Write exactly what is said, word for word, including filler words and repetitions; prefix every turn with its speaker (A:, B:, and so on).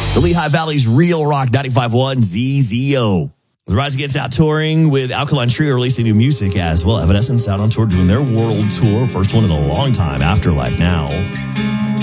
A: The Lehigh Valley's Real Rock ninety-five point one Z Z O. The Rise Against out touring with Alkaline Trio releasing new music as well. Evanescence out on tour doing their world tour. First one in a long time, Afterlife now.